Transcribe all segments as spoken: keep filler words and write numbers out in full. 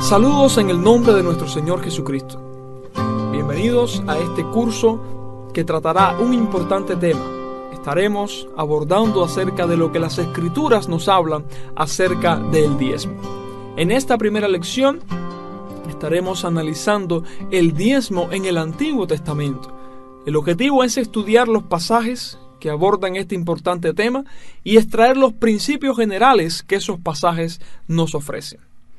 Saludos en el nombre de nuestro Señor Jesucristo. Bienvenidos a este curso que tratará un importante tema. Estaremos abordando acerca de lo que las Escrituras nos hablan acerca del diezmo. En esta primera lección estaremos analizando el diezmo en el Antiguo Testamento. El objetivo es estudiar los pasajes que abordan este importante tema y extraer los principios generales que esos pasajes nos ofrecen.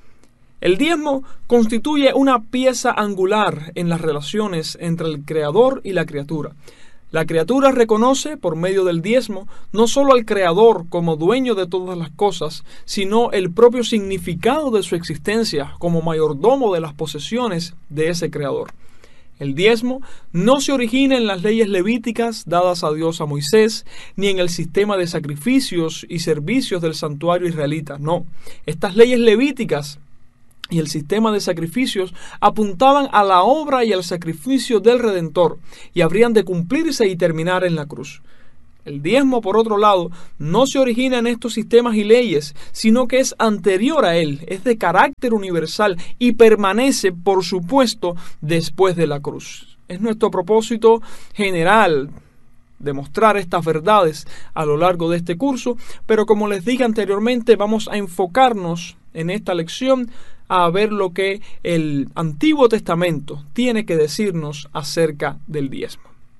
El diezmo constituye una pieza angular en las relaciones entre el Creador y la criatura. La criatura reconoce, por medio del diezmo, no solo al Creador como dueño de todas las cosas, sino el propio significado de su existencia como mayordomo de las posesiones de ese Creador. El diezmo no se origina en las leyes levíticas dadas a Dios a Moisés, ni en el sistema de sacrificios y servicios del santuario israelita. No, estas leyes levíticas y el sistema de sacrificios apuntaban a la obra y al sacrificio del Redentor y habrían de cumplirse y terminar en la cruz. El diezmo, por otro lado, no se origina en estos sistemas y leyes, sino que es anterior a él, es de carácter universal y permanece, por supuesto, después de la cruz. Es nuestro propósito general demostrar estas verdades a lo largo de este curso, pero como les dije anteriormente, vamos a enfocarnos en esta lección a ver lo que el Antiguo Testamento tiene que decirnos acerca del diezmo.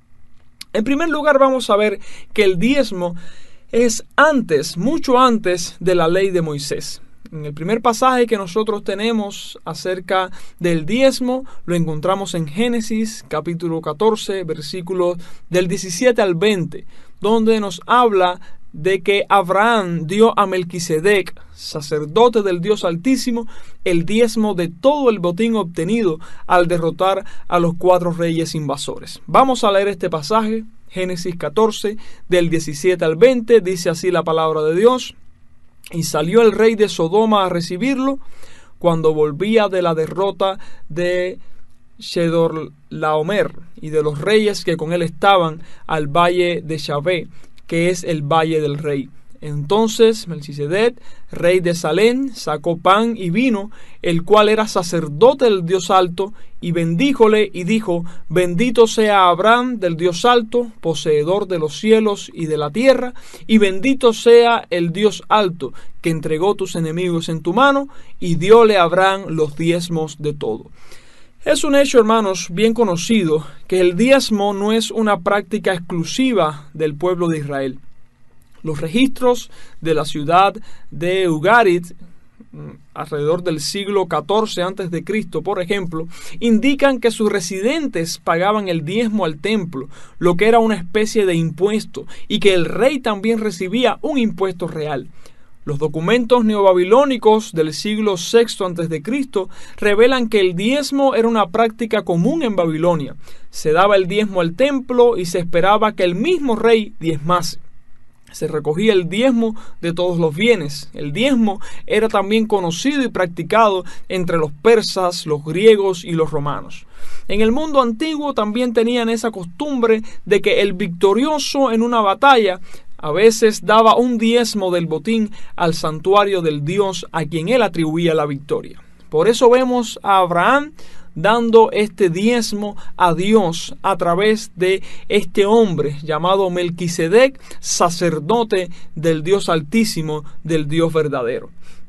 En primer lugar, vamos a ver que el diezmo es antes, mucho antes de la ley de Moisés. En el primer pasaje que nosotros tenemos acerca del diezmo, lo encontramos en Génesis, capítulo catorce, versículos del diecisiete al veinte, donde nos habla de que Abraham dio a Melquisedec, sacerdote del Dios Altísimo, el diezmo de todo el botín obtenido al derrotar a los cuatro reyes invasores. Vamos a leer este pasaje, Génesis catorce, del diecisiete al veinte, dice así la palabra de Dios: Y salió el rey de Sodoma a recibirlo, cuando volvía de la derrota de Chedorlaomer y de los reyes que con él estaban al valle de Shaveh, que es el valle del rey. Entonces Melquisedec, rey de Salem, sacó pan y vino, el cual era sacerdote del Dios Alto, y bendíjole y dijo: Bendito sea Abraham del Dios Alto, poseedor de los cielos y de la tierra, y bendito sea el Dios Alto, que entregó tus enemigos en tu mano, y diole a Abraham los diezmos de todo. Es un hecho, hermanos, bien conocido, que el diezmo no es una práctica exclusiva del pueblo de Israel. Los registros de la ciudad de Ugarit, alrededor del siglo catorce antes de Cristo, por ejemplo, indican que sus residentes pagaban el diezmo al templo, lo que era una especie de impuesto, y que el rey también recibía un impuesto real. Los documentos neobabilónicos del siglo sexto antes de Cristo revelan que el diezmo era una práctica común en Babilonia. Se daba el diezmo al templo y se esperaba que el mismo rey diezmase. Se recogía el diezmo de todos los bienes. El diezmo era también conocido y practicado entre los persas, los griegos y los romanos. En el mundo antiguo también tenían esa costumbre de que el victorioso en una batalla a veces daba un diezmo del botín al santuario del Dios a quien él atribuía la victoria. Por eso vemos a Abraham dando este diezmo a Dios a través de este hombre llamado Melquisedec, sacerdote del Dios Altísimo, del Dios verdadero.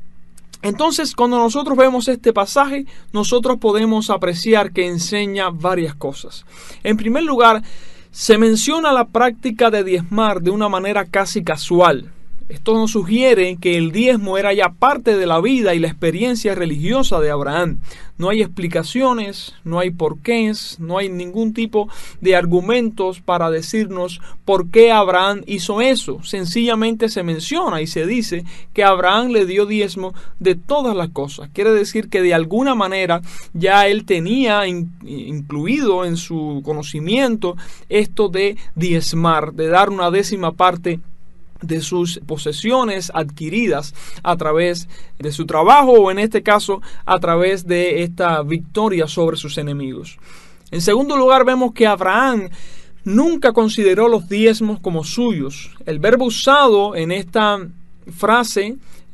Entonces, cuando nosotros vemos este pasaje, nosotros podemos apreciar que enseña varias cosas. En primer lugar, se menciona la práctica de diezmar de una manera casi casual. Esto nos sugiere que el diezmo era ya parte de la vida y la experiencia religiosa de Abraham. No hay explicaciones, no hay porqués, no hay ningún tipo de argumentos para decirnos por qué Abraham hizo eso. Sencillamente se menciona y se dice que Abraham le dio diezmo de todas las cosas. Quiere decir que de alguna manera ya él tenía in- incluido en su conocimiento esto de diezmar, de dar una décima parte de sus posesiones adquiridas a través de su trabajo, o en este caso a través de esta victoria sobre sus enemigos. En segundo lugar, vemos que Abraham nunca consideró los diezmos como suyos. El verbo usado en esta frase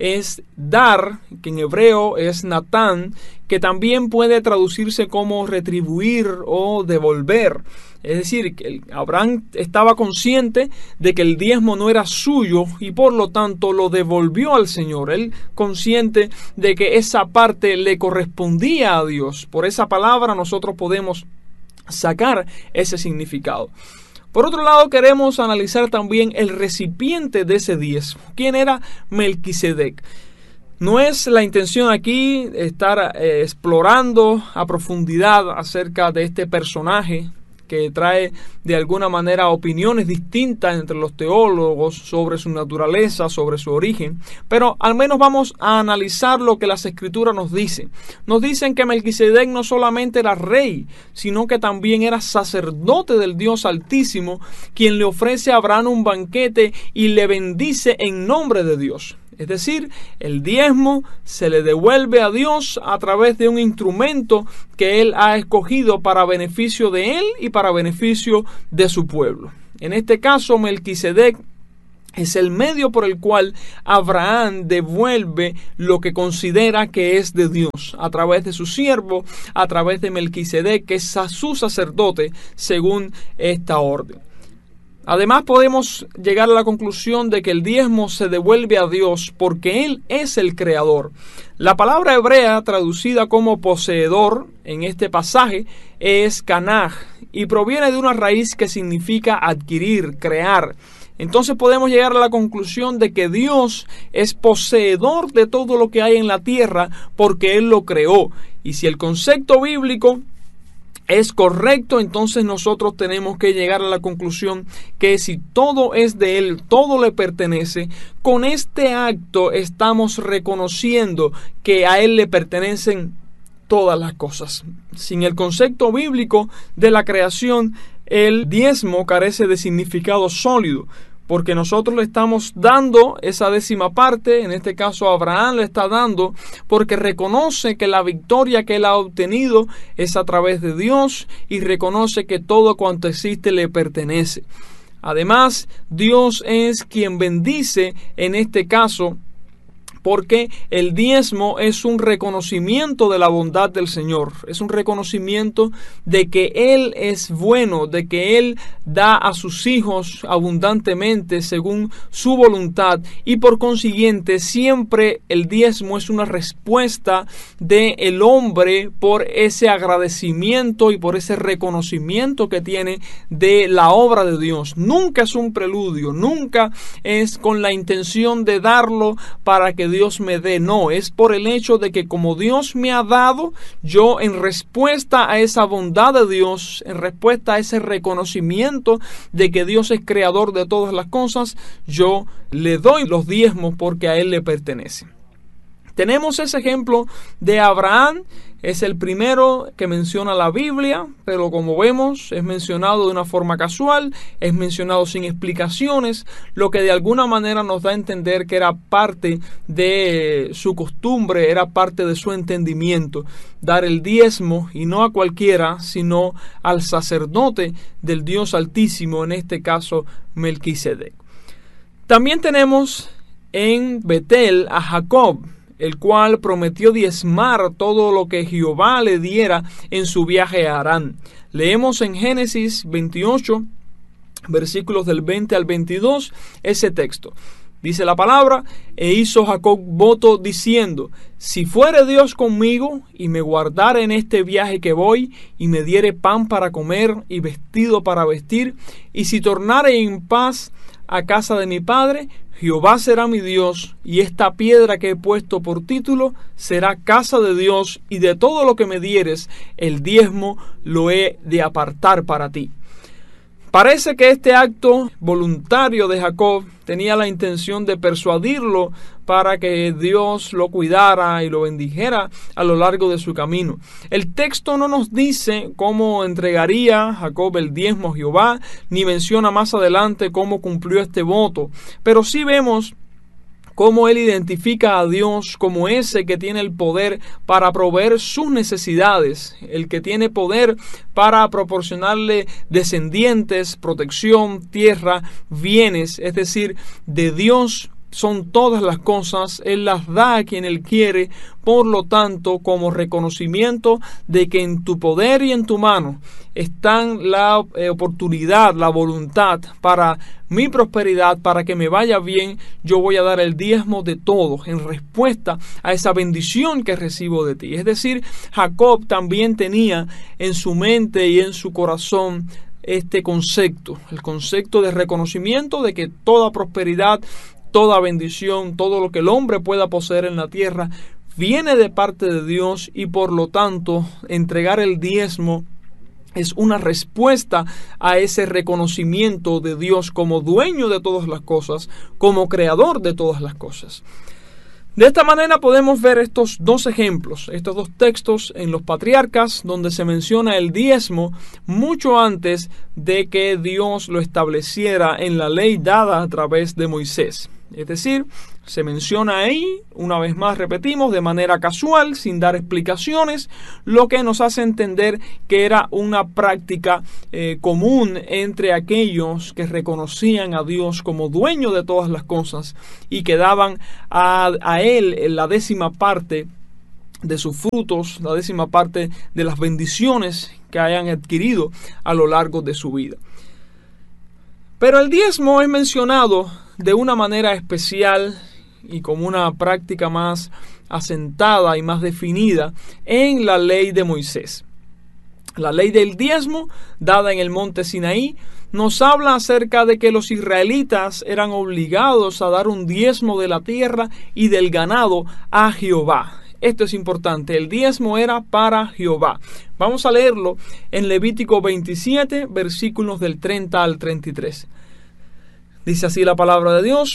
es dar, que en hebreo es natán, que también puede traducirse como retribuir o devolver. Es decir, que Abraham estaba consciente de que el diezmo no era suyo y por lo tanto lo devolvió al Señor. Él consciente de que esa parte le correspondía a Dios. Por esa palabra nosotros podemos sacar ese significado. Por otro lado, queremos analizar también el recipiente de ese diezmo. ¿Quién era Melquisedec? No es la intención aquí estar eh, explorando a profundidad acerca de este personaje que trae de alguna manera opiniones distintas entre los teólogos sobre su naturaleza, sobre su origen, pero al menos vamos a analizar lo que las Escrituras nos dicen. Nos dicen que Melquisedec no solamente era rey, sino que también era sacerdote del Dios Altísimo, quien le ofrece a Abraham un banquete y le bendice en nombre de Dios. Es decir, el diezmo se le devuelve a Dios a través de un instrumento que Él ha escogido para beneficio de Él y para beneficio de su pueblo. En este caso, Melquisedec es el medio por el cual Abraham devuelve lo que considera que es de Dios, a través de su siervo, a través de Melquisedec, que es su sacerdote, según esta orden. Además, podemos llegar a la conclusión de que el diezmo se devuelve a Dios porque Él es el creador. La palabra hebrea traducida como poseedor en este pasaje es kanaj y proviene de una raíz que significa adquirir, crear. Entonces podemos llegar a la conclusión de que Dios es poseedor de todo lo que hay en la tierra porque Él lo creó. Y si el concepto bíblico es correcto, entonces nosotros tenemos que llegar a la conclusión que si todo es de Él, todo le pertenece. Con este acto estamos reconociendo que a Él le pertenecen todas las cosas. Sin el concepto bíblico de la creación, el diezmo carece de significado sólido, porque nosotros le estamos dando esa décima parte, en este caso Abraham le está dando, porque reconoce que la victoria que él ha obtenido es a través de Dios y reconoce que todo cuanto existe le pertenece. Además, Dios es quien bendice en este caso, porque el diezmo es un reconocimiento de la bondad del Señor, es un reconocimiento de que Él es bueno, de que Él da a sus hijos abundantemente según su voluntad y por consiguiente siempre el diezmo es una respuesta del hombre por ese agradecimiento y por ese reconocimiento que tiene de la obra de Dios. Nunca es un preludio, nunca es con la intención de darlo para que Dios me dé, no, es por el hecho de que como Dios me ha dado, yo en respuesta a esa bondad de Dios, en respuesta a ese reconocimiento de que Dios es creador de todas las cosas, yo le doy los diezmos porque a Él le pertenece. Tenemos ese ejemplo de Abraham, es el primero que menciona la Biblia, pero como vemos es mencionado de una forma casual, es mencionado sin explicaciones, lo que de alguna manera nos da a entender que era parte de su costumbre, era parte de su entendimiento, dar el diezmo y no a cualquiera, sino al sacerdote del Dios Altísimo, en este caso Melquisedec. También tenemos en Betel a Jacob, el cual prometió diezmar todo lo que Jehová le diera en su viaje a Harán. Leemos en Génesis veintiocho, versículos del veinte al veintidós, ese texto. Dice la palabra: e hizo Jacob voto diciendo: si fuere Dios conmigo, y me guardare en este viaje que voy, y me diere pan para comer, y vestido para vestir, y si tornare en paz a casa de mi padre, Jehová será mi Dios, y esta piedra que he puesto por título será casa de Dios, y de todo lo que me dieres, el diezmo lo he de apartar para ti. Parece que este acto voluntario de Jacob tenía la intención de persuadirlo para que Dios lo cuidara y lo bendijera a lo largo de su camino. El texto no nos dice cómo entregaría Jacob el diezmo a Jehová, ni menciona más adelante cómo cumplió este voto, pero sí vemos cómo él identifica a Dios como ese que tiene el poder para proveer sus necesidades, el que tiene poder para proporcionarle descendientes, protección, tierra, bienes, es decir, de Dios son todas las cosas, Él las da a quien Él quiere, por lo tanto, como reconocimiento de que en tu poder y en tu mano están la eh, oportunidad, la voluntad para mi prosperidad, para que me vaya bien, yo voy a dar el diezmo de todo en respuesta a esa bendición que recibo de ti. Es decir, Jacob también tenía en su mente y en su corazón este concepto, el concepto de reconocimiento de que toda prosperidad, toda bendición, todo lo que el hombre pueda poseer en la tierra, viene de parte de Dios, y por lo tanto, entregar el diezmo es una respuesta a ese reconocimiento de Dios como dueño de todas las cosas, como creador de todas las cosas. De esta manera podemos ver estos dos ejemplos, estos dos textos en los Patriarcas, donde se menciona el diezmo mucho antes de que Dios lo estableciera en la ley dada a través de Moisés. Es decir, se menciona ahí, una vez más repetimos, de manera casual, sin dar explicaciones, lo que nos hace entender que era una práctica eh, común entre aquellos que reconocían a Dios como dueño de todas las cosas y que daban a, a Él la décima parte de sus frutos, la décima parte de las bendiciones que hayan adquirido a lo largo de su vida. Pero el diezmo es mencionado de una manera especial y como una práctica más asentada y más definida en la ley de Moisés. La ley del diezmo, dada en el monte Sinaí, nos habla acerca de que los israelitas eran obligados a dar un diezmo de la tierra y del ganado a Jehová. Esto es importante, el diezmo era para Jehová. Vamos a leerlo en Levítico veintisiete, versículos del treinta al treinta y tres. Dice así la palabra de Dios: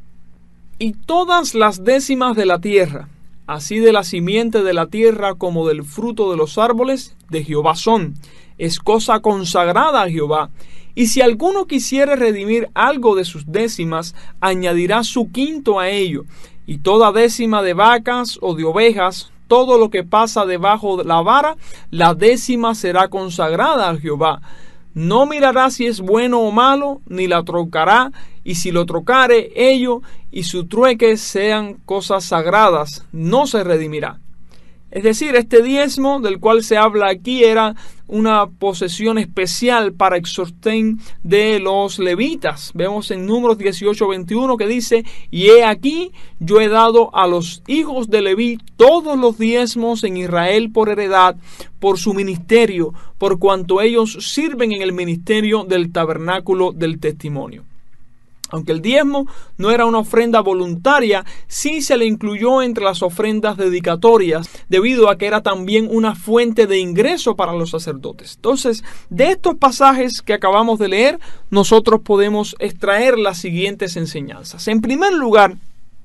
y todas las décimas de la tierra, así de la simiente de la tierra como del fruto de los árboles, de Jehová son. Es cosa consagrada a Jehová. Y si alguno quisiere redimir algo de sus décimas, añadirá su quinto a ello. Y toda décima de vacas o de ovejas, todo lo que pasa debajo de la vara, la décima será consagrada a Jehová. No mirará si es bueno o malo, ni la trocará, y si lo trocare, ello y su trueque sean cosas sagradas, no se redimirá. Es decir, este diezmo del cual se habla aquí era una posesión especial para el sostén de los levitas. Vemos en Números dieciocho veintiuno que dice: y he aquí, yo he dado a los hijos de Leví todos los diezmos en Israel por heredad, por su ministerio, por cuanto ellos sirven en el ministerio del tabernáculo del testimonio. Aunque el diezmo no era una ofrenda voluntaria, sí se le incluyó entre las ofrendas dedicatorias, debido a que era también una fuente de ingreso para los sacerdotes. Entonces, de estos pasajes que acabamos de leer, nosotros podemos extraer las siguientes enseñanzas. En primer lugar,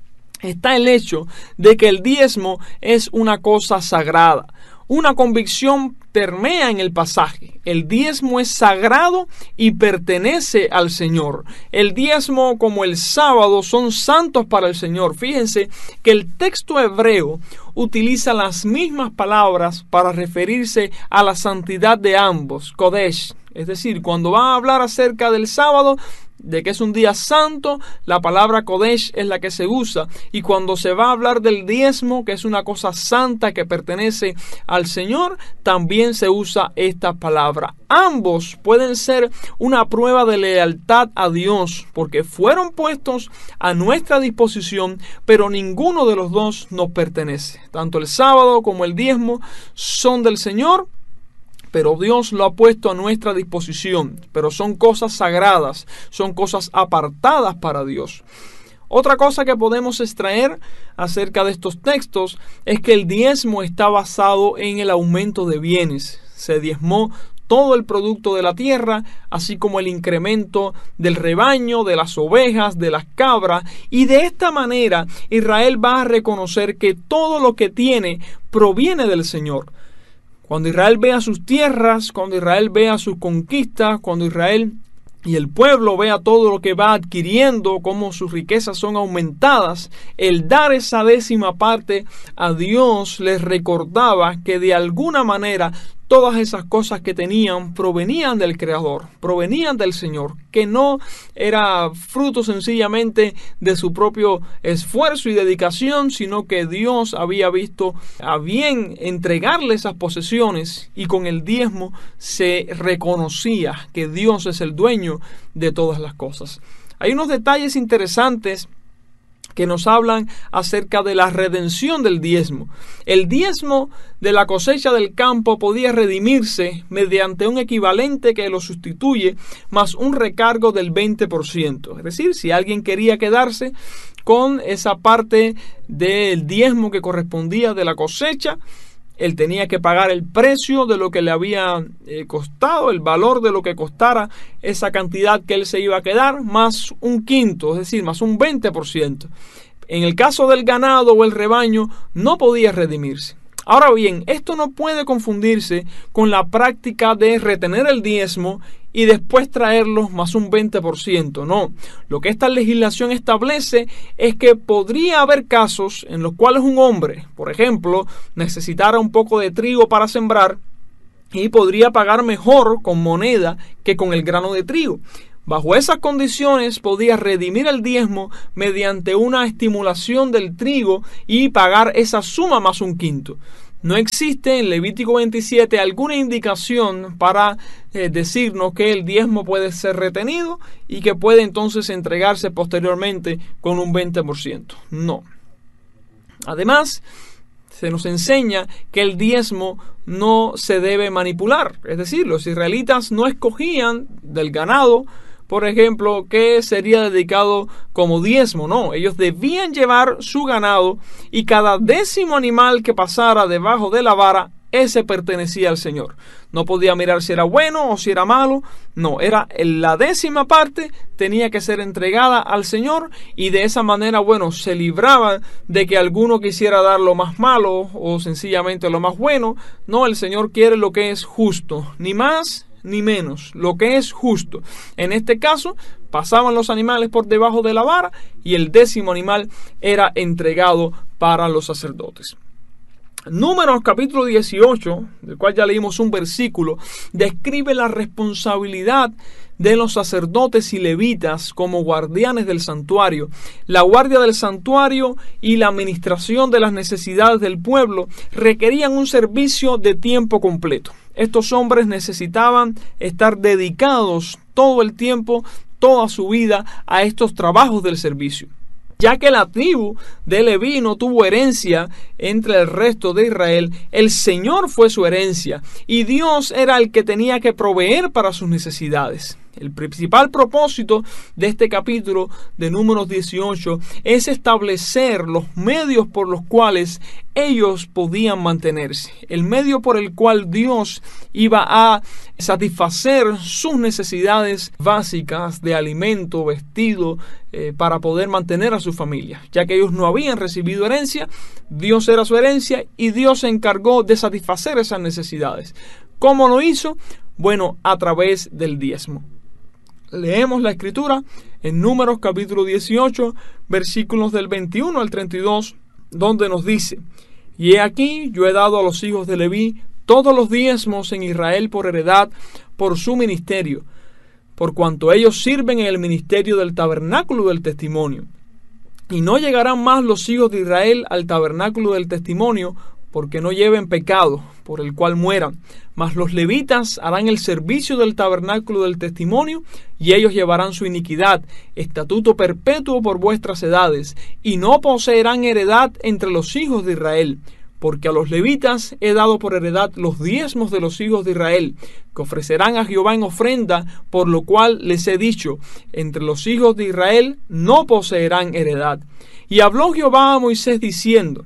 está el hecho de que el diezmo es una cosa sagrada. Una convicción permea en el pasaje. El diezmo es sagrado y pertenece al Señor. El diezmo, como el sábado, son santos para el Señor. Fíjense que el texto hebreo utiliza las mismas palabras para referirse a la santidad de ambos, Kodesh. Es decir, cuando va a hablar acerca del sábado, de que es un día santo, la palabra Kodesh es la que se usa. Y cuando se va a hablar del diezmo, que es una cosa santa que pertenece al Señor, también se usa esta palabra. Ambos pueden ser una prueba de lealtad a Dios, porque fueron puestos a nuestra disposición, pero ninguno de los dos nos pertenece. Tanto el sábado como el diezmo son del Señor, pero Dios lo ha puesto a nuestra disposición. Pero son cosas sagradas, son cosas apartadas para Dios. Otra cosa que podemos extraer acerca de estos textos es que el diezmo está basado en el aumento de bienes. Se diezmó todo el producto de la tierra, así como el incremento del rebaño, de las ovejas, de las cabras, y de esta manera Israel va a reconocer que todo lo que tiene proviene del Señor. Cuando Israel vea sus tierras, cuando Israel vea sus conquistas, cuando Israel y el pueblo vea todo lo que va adquiriendo, cómo sus riquezas son aumentadas, el dar esa décima parte a Dios les recordaba que de alguna manera todas esas cosas que tenían provenían del Creador, provenían del Señor, que no era fruto sencillamente de su propio esfuerzo y dedicación, sino que Dios había visto a bien entregarle esas posesiones, y con el diezmo se reconocía que Dios es el dueño de todas las cosas. Hay unos detalles interesantes que nos hablan acerca de la redención del diezmo. El diezmo de la cosecha del campo podía redimirse mediante un equivalente que lo sustituye, más un recargo del veinte por ciento. Es decir, si alguien quería quedarse con esa parte del diezmo que correspondía de la cosecha, él tenía que pagar el precio de lo que le había eh, costado, el valor de lo que costara esa cantidad que él se iba a quedar, más un quinto, es decir, más un veinte por ciento. En el caso del ganado o el rebaño, no podía redimirse. Ahora bien, esto no puede confundirse con la práctica de retener el diezmo y después traerlos más un veinte por ciento. No, lo que esta legislación establece es que podría haber casos en los cuales un hombre, por ejemplo, necesitara un poco de trigo para sembrar y podría pagar mejor con moneda que con el grano de trigo. Bajo esas condiciones podía redimir el diezmo mediante una estimulación del trigo y pagar esa suma más un quinto. No existe en Levítico veintisiete alguna indicación para eh, decirnos que el diezmo puede ser retenido y que puede entonces entregarse posteriormente con un veinte por ciento. No. Además, se nos enseña que el diezmo no se debe manipular. Es decir, los israelitas no escogían del ganado, por ejemplo, que sería dedicado como diezmo. No, ellos debían llevar su ganado y cada décimo animal que pasara debajo de la vara, ese pertenecía al Señor. No podía mirar si era bueno o si era malo. No, era la décima parte tenía que ser entregada al Señor, y de esa manera, bueno, se libraba de que alguno quisiera dar lo más malo o sencillamente lo más bueno. No, el Señor quiere lo que es justo, ni más ni menos, lo que es justo. En este caso, pasaban los animales por debajo de la vara y el décimo animal era entregado para los sacerdotes. Números capítulo dieciocho, del cual ya leímos un versículo, describe la responsabilidad de los sacerdotes y levitas como guardianes del santuario. La guardia del santuario y la administración de las necesidades del pueblo requerían un servicio de tiempo completo. Estos hombres necesitaban estar dedicados todo el tiempo, toda su vida, a estos trabajos del servicio. Ya que la tribu de Leví no tuvo herencia entre el resto de Israel, el Señor fue su herencia y Dios era el que tenía que proveer para sus necesidades. El principal propósito de este capítulo de Números dieciocho es establecer los medios por los cuales ellos podían mantenerse, el medio por el cual Dios iba a satisfacer sus necesidades básicas de alimento, vestido, eh, para poder mantener a su familia. Ya que ellos no habían recibido herencia, Dios era su herencia y Dios se encargó de satisfacer esas necesidades. ¿Cómo lo hizo? Bueno, a través del diezmo. Leemos la escritura en Números capítulo dieciocho, versículos del veintiuno al treinta y dos, donde nos dice: Y he aquí, yo he dado a los hijos de Leví todos los diezmos en Israel por heredad, por su ministerio, por cuanto ellos sirven en el ministerio del tabernáculo del testimonio. Y no llegarán más los hijos de Israel al tabernáculo del testimonio, porque no lleven pecado, por el cual mueran. Mas los levitas harán el servicio del tabernáculo del testimonio, y ellos llevarán su iniquidad, estatuto perpetuo por vuestras edades, y no poseerán heredad entre los hijos de Israel. Porque a los levitas he dado por heredad los diezmos de los hijos de Israel, que ofrecerán a Jehová en ofrenda, por lo cual les he dicho: entre los hijos de Israel no poseerán heredad. Y habló Jehová a Moisés diciendo: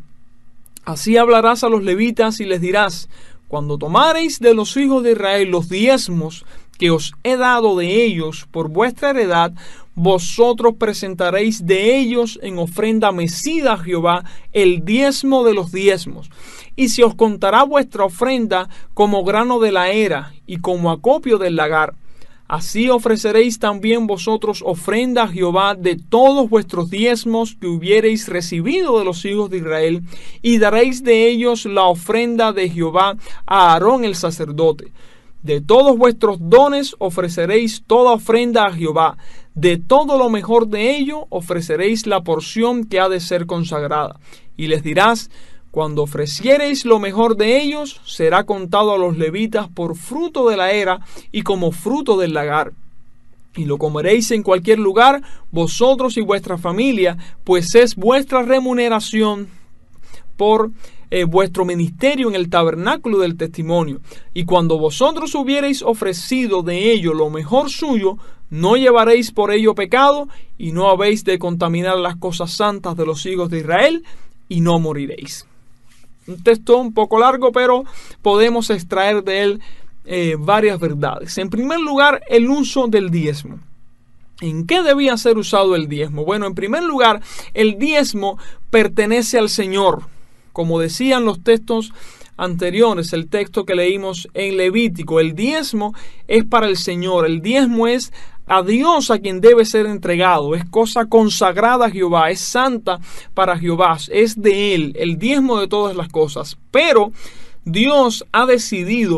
Así hablarás a los levitas y les dirás: cuando tomareis de los hijos de Israel los diezmos que os he dado de ellos por vuestra heredad, vosotros presentaréis de ellos en ofrenda mecida a Jehová el diezmo de los diezmos. Y se os contará vuestra ofrenda como grano de la era y como acopio del lagar. Así ofreceréis también vosotros ofrenda a Jehová de todos vuestros diezmos que hubiereis recibido de los hijos de Israel, y daréis de ellos la ofrenda de Jehová a Aarón el sacerdote. De todos vuestros dones ofreceréis toda ofrenda a Jehová. De todo lo mejor de ello ofreceréis la porción que ha de ser consagrada. Y les dirás: cuando ofreciereis lo mejor de ellos, será contado a los levitas por fruto de la era y como fruto del lagar. Y lo comeréis en cualquier lugar, vosotros y vuestra familia, pues es vuestra remuneración por eh, vuestro ministerio en el tabernáculo del testimonio. Y cuando vosotros hubiereis ofrecido de ello lo mejor suyo, no llevaréis por ello pecado, y no habéis de contaminar las cosas santas de los hijos de Israel, y no moriréis. Un texto un poco largo, pero podemos extraer de él eh, varias verdades. En primer lugar, el uso del diezmo. ¿En qué debía ser usado el diezmo? Bueno, en primer lugar, el diezmo pertenece al Señor. Como decían los textos anteriores, el texto que leímos en Levítico, el diezmo es para el Señor. El diezmo es a Dios a quien debe ser entregado, es cosa consagrada a Jehová, es santa para Jehová, es de Él, el diezmo de todas las cosas. Pero Dios ha decidido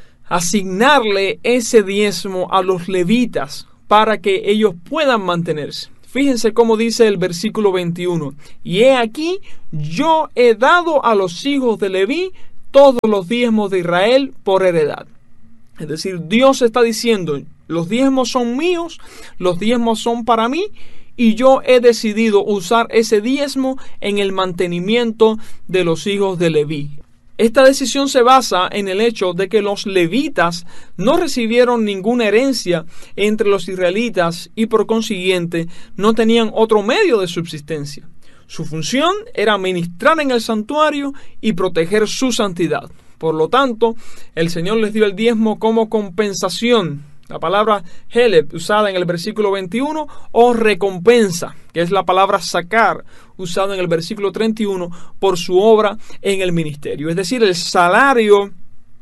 asignarle ese diezmo a los levitas para que ellos puedan mantenerse. Fíjense cómo dice el versículo veintiuno: y he aquí, yo he dado a los hijos de Leví todos los diezmos de Israel por heredad. Es decir, Dios está diciendo: los diezmos son míos, los diezmos son para mí, y yo he decidido usar ese diezmo en el mantenimiento de los hijos de Leví. Esta decisión se basa en el hecho de que los levitas no recibieron ninguna herencia entre los israelitas y por consiguiente no tenían otro medio de subsistencia. Su función era ministrar en el santuario y proteger su santidad. Por lo tanto, el Señor les dio el diezmo como compensación. La palabra heleb, usada en el versículo veintiuno, o recompensa, que es la palabra sacar, usada en el versículo treinta y uno, por su obra en el ministerio. Es decir, el salario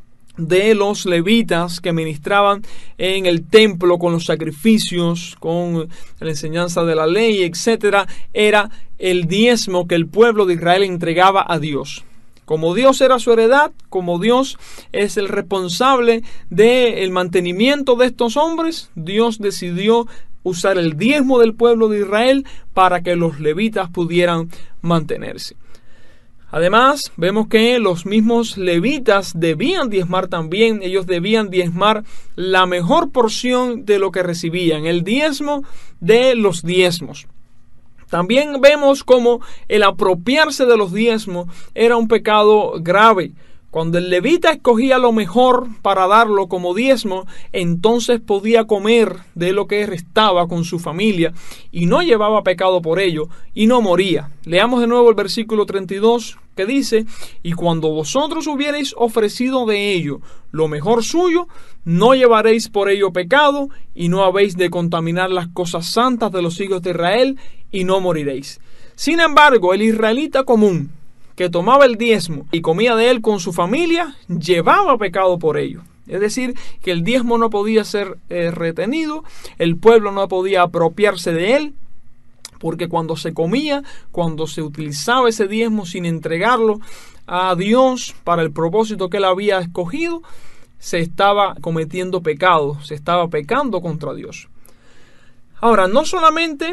de los levitas que ministraban en el templo con los sacrificios, con la enseñanza de la ley, etcétera, era el diezmo que el pueblo de Israel entregaba a Dios. Como Dios era su heredad, como Dios es el responsable del mantenimiento de estos hombres, Dios decidió usar el diezmo del pueblo de Israel para que los levitas pudieran mantenerse. Además, vemos que los mismos levitas debían diezmar también. Ellos debían diezmar la mejor porción de lo que recibían, el diezmo de los diezmos. También vemos cómo el apropiarse de los diezmos era un pecado grave. Cuando el levita escogía lo mejor para darlo como diezmo, entonces podía comer de lo que restaba con su familia y no llevaba pecado por ello y no moría. Leamos de nuevo el versículo treinta y dos que dice: y cuando vosotros hubiereis ofrecido de ello lo mejor suyo, no llevaréis por ello pecado y no habéis de contaminar las cosas santas de los hijos de Israel y no moriréis. Sin embargo, el israelita común que tomaba el diezmo y comía de él con su familia, llevaba pecado por ello. Es decir, que el diezmo no podía ser eh, retenido, el pueblo no podía apropiarse de él, porque cuando se comía, cuando se utilizaba ese diezmo sin entregarlo a Dios para el propósito que él había escogido, se estaba cometiendo pecado, se estaba pecando contra Dios. Ahora, no solamente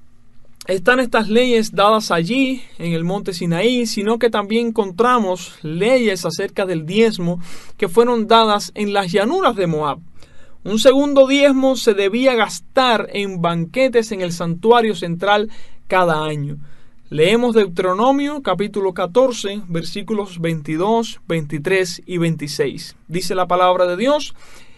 están estas leyes dadas allí en el monte Sinaí, sino que también encontramos leyes acerca del diezmo que fueron dadas en las llanuras de Moab. Un segundo diezmo se debía gastar en banquetes en el santuario central cada año. Leemos Deuteronomio capítulo catorce, versículos veintidós, veintitrés y veintiséis. Dice la palabra de Dios: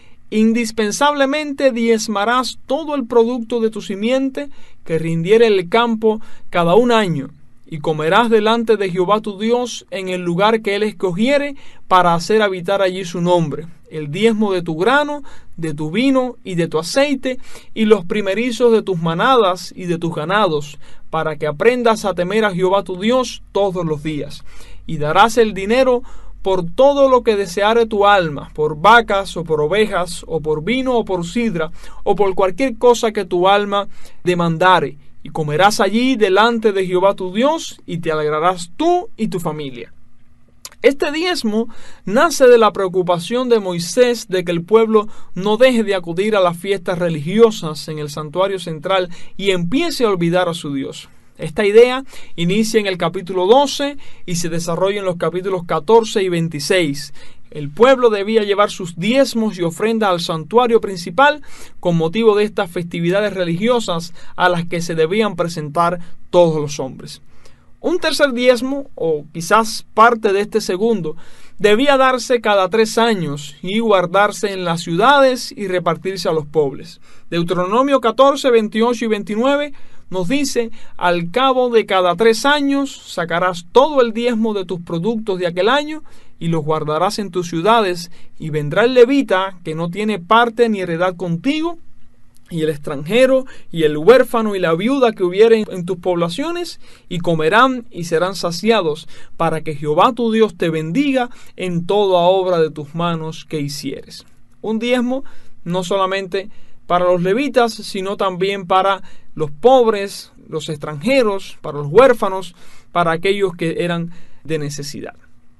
indispensablemente diezmarás todo el producto de tu simiente que rindiere el campo cada un año, y comerás delante de Jehová tu Dios en el lugar que él escogiere para hacer habitar allí su nombre, el diezmo de tu grano, de tu vino y de tu aceite, y los primerizos de tus manadas y de tus ganados, para que aprendas a temer a Jehová tu Dios todos los días. Y darás el dinero por todo lo que deseare tu alma, por vacas o por ovejas, o por vino o por sidra, o por cualquier cosa que tu alma demandare, y comerás allí delante de Jehová tu Dios, y te alegrarás tú y tu familia. Este diezmo nace de la preocupación de Moisés de que el pueblo no deje de acudir a las fiestas religiosas en el santuario central y empiece a olvidar a su Dios. Esta idea inicia en el capítulo doce y se desarrolla en los capítulos catorce y veintiséis. El pueblo debía llevar sus diezmos y ofrendas al santuario principal con motivo de estas festividades religiosas a las que se debían presentar todos los hombres. Un tercer diezmo, o quizás parte de este segundo, debía darse cada tres años y guardarse en las ciudades y repartirse a los pobres. Deuteronomio catorce, veintiocho y veintinueve nos dice: al cabo de cada tres años sacarás todo el diezmo de tus productos de aquel año y los guardarás en tus ciudades, y vendrá el levita que no tiene parte ni heredad contigo, y el extranjero, y el huérfano, y la viuda que hubiere en tus poblaciones, y comerán y serán saciados, para que Jehová tu Dios te bendiga en toda obra de tus manos que hicieres. Un diezmo no solamente para los levitas, sino también para los pobres, los extranjeros, para los huérfanos, para aquellos que eran de necesidad.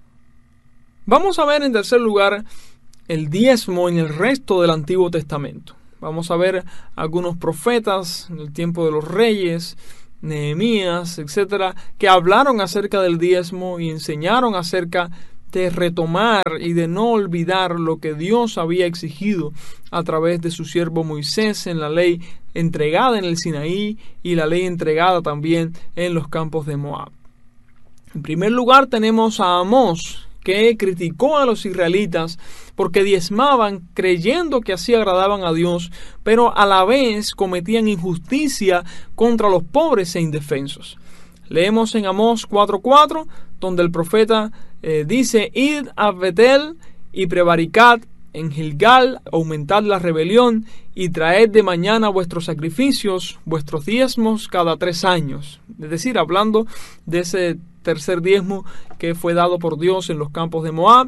Vamos a ver en tercer lugar el diezmo en el resto del Antiguo Testamento. Vamos a ver algunos profetas en el tiempo de los reyes, Nehemías, etcétera, que hablaron acerca del diezmo y enseñaron acerca de retomar y de no olvidar lo que Dios había exigido a través de su siervo Moisés en la ley entregada en el Sinaí y la ley entregada también en los campos de Moab. En primer lugar tenemos a Amós, que criticó a los israelitas porque diezmaban creyendo que así agradaban a Dios, pero a la vez cometían injusticia contra los pobres e indefensos. Leemos en Amós cuatro cuatro, donde el profeta eh, dice: id a Betel y prevaricad en Gilgal, aumentad la rebelión y traed de mañana vuestros sacrificios, vuestros diezmos cada tres años. Es decir, hablando de ese tercer diezmo que fue dado por Dios en los campos de Moab.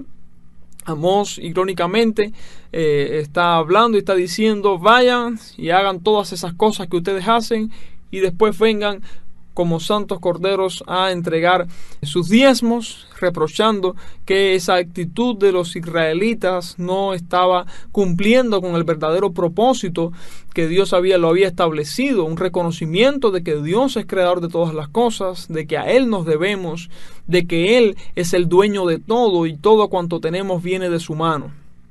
Amós, irónicamente, eh, está hablando y está diciendo: vayan y hagan todas esas cosas que ustedes hacen y después vengan como santos corderos a entregar sus diezmos, reprochando que esa actitud de los israelitas no estaba cumpliendo con el verdadero propósito que Dios había, lo había establecido, un reconocimiento de que Dios es creador de todas las cosas, de que a Él nos debemos, de que Él es el dueño de todo y todo cuanto tenemos viene de su mano.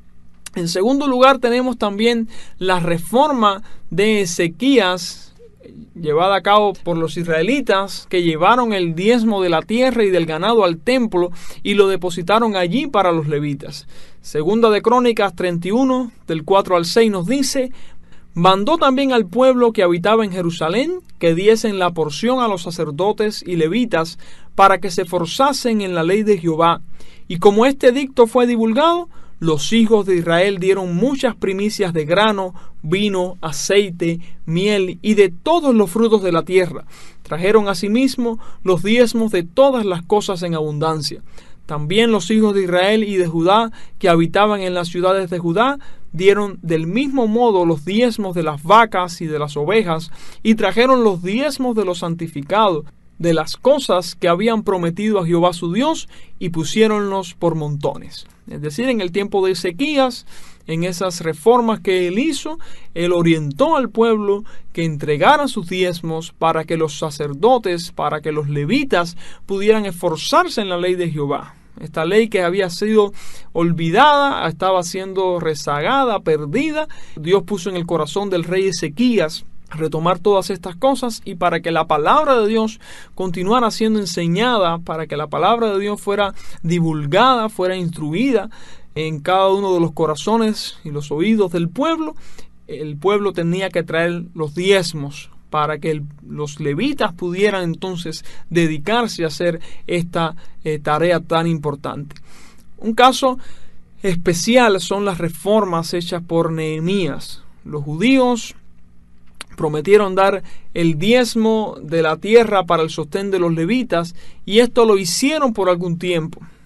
En segundo lugar tenemos también la reforma de Ezequías, llevada a cabo por los israelitas, que llevaron el diezmo de la tierra y del ganado al templo y lo depositaron allí para los levitas. Segunda de Crónicas treinta y uno, del cuatro al seis nos dice: mandó también al pueblo que habitaba en Jerusalén que diesen la porción a los sacerdotes y levitas para que se esforzasen en la ley de Jehová. Y como este edicto fue divulgado, los hijos de Israel dieron muchas primicias de grano, vino, aceite, miel y de todos los frutos de la tierra. Trajeron asimismo los diezmos de todas las cosas en abundancia. También los hijos de Israel y de Judá que habitaban en las ciudades de Judá dieron del mismo modo los diezmos de las vacas y de las ovejas, y trajeron los diezmos de los santificados, de las cosas que habían prometido a Jehová su Dios, y pusiéronlos por montones. Es decir, en el tiempo de Ezequías, en esas reformas que él hizo, él orientó al pueblo que entregara sus diezmos para que los sacerdotes, para que los levitas pudieran esforzarse en la ley de Jehová. Esta ley que había sido olvidada, estaba siendo rezagada, perdida. Dios puso en el corazón del rey Ezequías retomar todas estas cosas, y para que la palabra de Dios continuara siendo enseñada, para que la palabra de Dios fuera divulgada, fuera instruida en cada uno de los corazones y los oídos del pueblo, el pueblo tenía que traer los diezmos para que el, los levitas pudieran entonces dedicarse a hacer esta eh, tarea tan importante. Un caso especial son las reformas hechas por Nehemías. Los judíos prometieron dar el diezmo de la tierra para el sostén de los levitas, y esto lo hicieron por algún tiempo.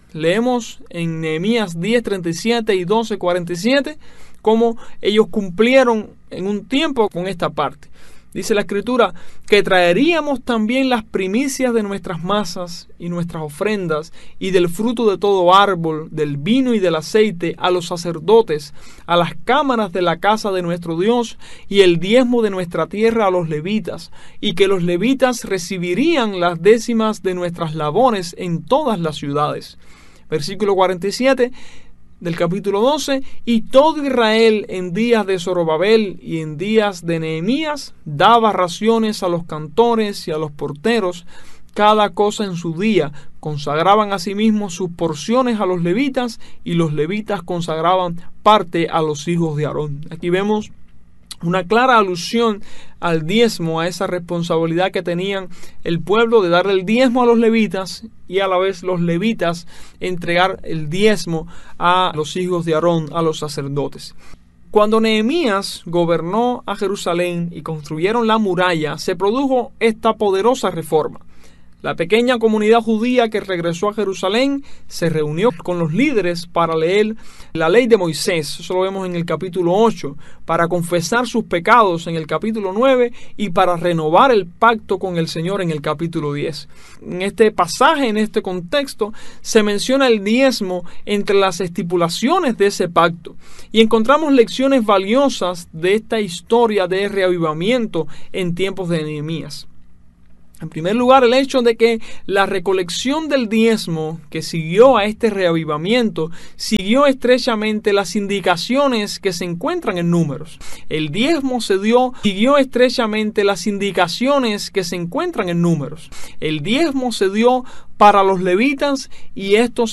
Leemos en Nehemías diez, treinta y siete y doce, cuarenta y siete cómo ellos cumplieron en un tiempo con esta parte. Dice la Escritura que traeríamos también las primicias de nuestras masas y nuestras ofrendas y del fruto de todo árbol, del vino y del aceite a los sacerdotes, a las cámaras de la casa de nuestro Dios y el diezmo de nuestra tierra a los levitas, y que los levitas recibirían las décimas de nuestras labores en todas las ciudades. Versículo cuarenta y siete del capítulo doce, y todo Israel en días de Zorobabel y en días de Nehemías daba raciones a los cantores y a los porteros, cada cosa en su día. Consagraban asimismo sus porciones a los levitas, y los levitas consagraban parte a los hijos de Aarón. Aquí vemos una clara alusión al diezmo, a esa responsabilidad que tenían el pueblo de darle el diezmo a los levitas, y a la vez los levitas entregar el diezmo a los hijos de Aarón, a los sacerdotes. Cuando Nehemías gobernó a Jerusalén y construyeron la muralla, se produjo esta poderosa reforma. La pequeña comunidad judía que regresó a Jerusalén se reunió con los líderes para leer la ley de Moisés, eso lo vemos en el capítulo ocho, para confesar sus pecados en el capítulo nueve y para renovar el pacto con el Señor en el capítulo diez. En este pasaje, en este contexto, se menciona el diezmo entre las estipulaciones de ese pacto, y encontramos lecciones valiosas de esta historia de reavivamiento en tiempos de Nehemías. En primer lugar, el hecho de que la recolección del diezmo que siguió a este reavivamiento siguió estrechamente las indicaciones que se encuentran en Números. El diezmo se dio, siguió estrechamente las indicaciones que se encuentran en Números. El diezmo se dio para los levitas, y estos